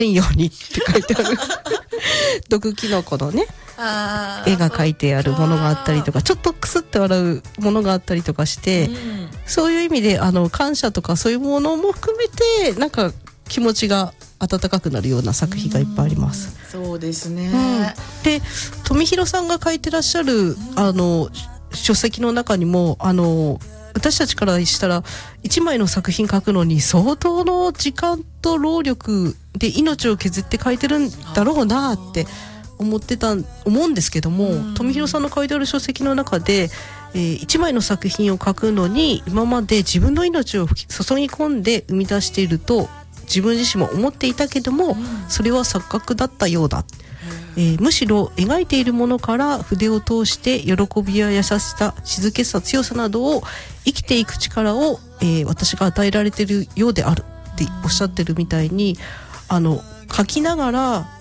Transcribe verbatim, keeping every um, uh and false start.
んようにって書いてある毒キノコのねあ絵が描いてあるものがあったりとか、ちょっとクスって笑うものがあったりとかして、うん、そういう意味であの感謝とかそういうものも含めてなんか気持ちが温かくなるような作品がいっぱいあります。 うそうですね、うん、 で富弘さんが書いてらっしゃる、うん、あの書籍の中にもあの私たちからしたら一枚の作品書くのに相当の時間と労力で命を削って書いてるんだろうなって思ってた思うんですけども、うん、富弘さんの書いてある書籍の中で、えー、一枚の作品を書くのに今まで自分の命を注ぎ込んで生み出していると自分自身も思っていたけども、うん、それは錯覚だったようだ、えー、むしろ描いているものから筆を通して喜びや優しさ、静けさ、強さなどを生きていく力を、えー、私が与えられているようであるっておっしゃってるみたいに、あの書きながら